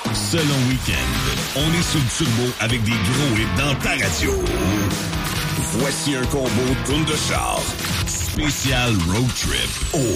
Selon Week-end, on est sur le turbo avec des gros hits dans ta radio. Voici un combo tourne de char spécial road trip au